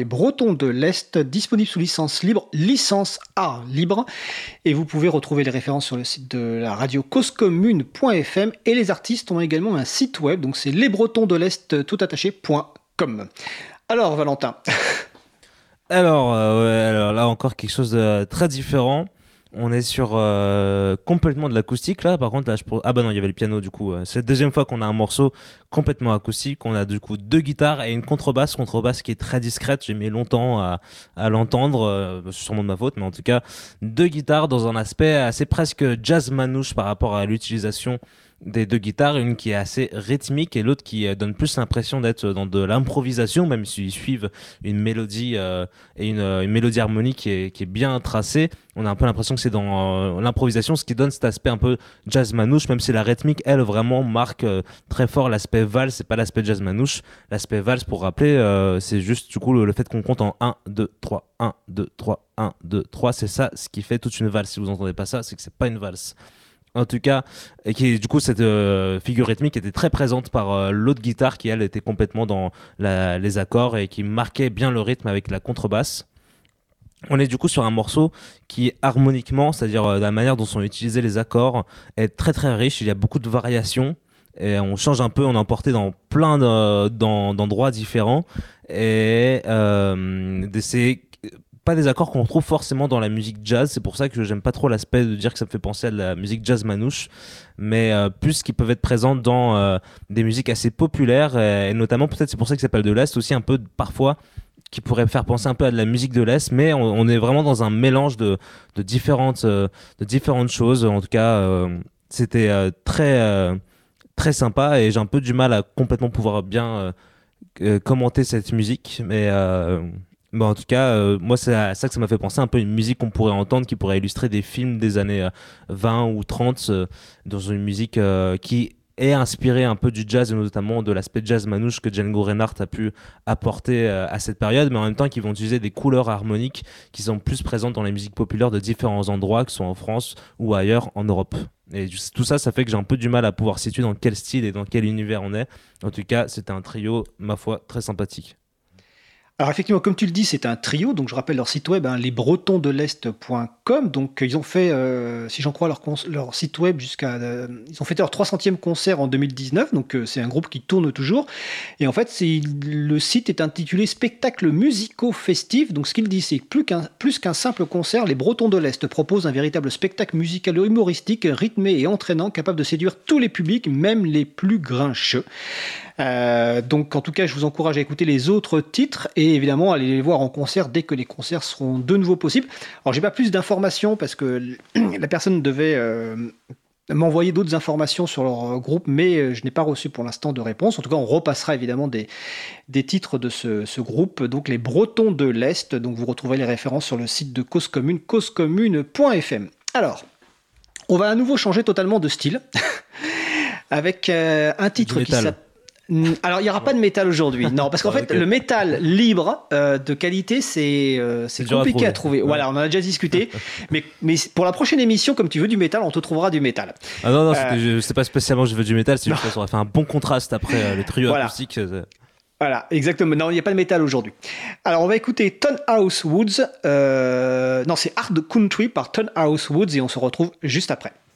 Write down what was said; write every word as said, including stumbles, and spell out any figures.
Les Bretons de l'Est, disponible sous licence libre, licence art libre. Et vous pouvez retrouver les références sur le site de la radio cause commune point f m. Et les artistes ont également un site web, donc c'est lesbretonsdelest tout attaché point com. Alors Valentin. alors, euh, ouais, alors là encore quelque chose de très différent. On est sur euh, complètement de l'acoustique là. Par contre, là, je... ah bah non, il y avait le piano du coup. C'est la deuxième fois qu'on a un morceau complètement acoustique. On a du coup deux guitares et une contrebasse. Contrebasse qui est très discrète. J'ai mis longtemps à, à l'entendre. Euh, c'est sûrement de ma faute, mais en tout cas, deux guitares dans un aspect assez presque jazz manouche par rapport à l'utilisation des deux guitares, une qui est assez rythmique et l'autre qui donne plus l'impression d'être dans de l'improvisation, même s'ils suivent une mélodie euh, et une, une mélodie harmonique qui est, qui est bien tracée. On a un peu l'impression que c'est dans euh, l'improvisation, ce qui donne cet aspect un peu jazz manouche, même si la rythmique, elle, vraiment marque euh, très fort l'aspect valse, c'est pas l'aspect jazz manouche. L'aspect valse, pour rappeler, euh, c'est juste du coup le, le fait qu'on compte en un, deux, trois, un, deux, trois, un, deux, trois, c'est ça ce qui fait toute une valse. Si vous entendez pas ça, c'est que c'est pas une valse. En tout cas, et qui du coup cette euh, figure rythmique était très présente par euh, l'autre guitare qui elle était complètement dans la, les accords et qui marquait bien le rythme avec la contrebasse. On est du coup sur un morceau qui harmoniquement, c'est-à-dire euh, la manière dont sont utilisés les accords, est très très riche. Il y a beaucoup de variations et on change un peu, on est emporté dans plein de, dans, d'endroits différents et euh, c'est pas des accords qu'on trouve forcément dans la musique jazz. C'est pour ça que j'aime pas trop l'aspect de dire que ça me fait penser à de la musique jazz manouche, mais euh, plus qui peuvent être présentes dans euh, des musiques assez populaires et, et notamment peut-être c'est pour ça que ça s'appelle de l'Est aussi un peu parfois qui pourrait faire penser un peu à de la musique de l'Est, mais on, on est vraiment dans un mélange de, de différentes euh, de différentes choses. En tout cas, euh, c'était euh, très euh, très sympa et j'ai un peu du mal à complètement pouvoir bien euh, euh, commenter cette musique, mais euh, Bon, en tout cas, euh, moi, c'est à ça que ça m'a fait penser un peu à une musique qu'on pourrait entendre, qui pourrait illustrer des films des années euh, vingt ou trente, euh, dans une musique euh, qui est inspirée un peu du jazz, et notamment de l'aspect jazz manouche que Django Reinhardt a pu apporter euh, à cette période, mais en même temps qui vont utiliser des couleurs harmoniques qui sont plus présentes dans les musiques populaires de différents endroits, que ce soit en France ou ailleurs en Europe. Et tout ça, ça fait que j'ai un peu du mal à pouvoir situer dans quel style et dans quel univers on est. En tout cas, c'était un trio, ma foi, très sympathique. Alors effectivement, comme tu le dis, c'est un trio, donc je rappelle leur site web, hein, lesbretonsdelest point com. Donc ils ont fait, euh, si j'en crois leur, cons- leur site web, jusqu'à, euh, ils ont fêté leur trois centième concert en deux mille dix-neuf, donc euh, c'est un groupe qui tourne toujours. Et en fait, c'est, le site est intitulé Spectacle musico-festif. Donc ce qu'il dit, c'est que plus qu'un, plus qu'un simple concert, les Bretons de l'Est proposent un véritable spectacle musical humoristique, rythmé et entraînant, capable de séduire tous les publics, même les plus grincheux. Euh, donc en tout cas je vous encourage à écouter les autres titres et évidemment aller les voir en concert dès que les concerts seront de nouveau possibles. Alors j'ai pas plus d'informations parce que la personne devait euh, m'envoyer d'autres informations sur leur groupe, mais je n'ai pas reçu pour l'instant de réponse. En tout cas on repassera évidemment des, des titres de ce, ce groupe, donc les Bretons de l'Est. Donc vous retrouverez les références sur le site de Cause Commune, cause commune point f m. Alors on va à nouveau changer totalement de style avec euh, un titre qui s'appelle... Alors, il n'y aura pas de métal aujourd'hui. Non, parce qu'en fait, okay. Le métal libre euh, de qualité, c'est, euh, c'est, c'est compliqué à trouver. À trouver. Ouais. Voilà, on en a déjà discuté. mais, mais pour la prochaine émission, comme tu veux du métal, on te trouvera du métal. Ah non, non, euh... je, c'est pas spécialement je veux du métal, c'est juste que ça aurait fait un bon contraste après euh, le trio voilà. acoustique. Euh... Voilà, exactement. Non, il n'y a pas de métal aujourd'hui. Alors, on va écouter Ton House Woods. Euh... Non, c'est Hard Country par Ton House Woods et on se retrouve juste après.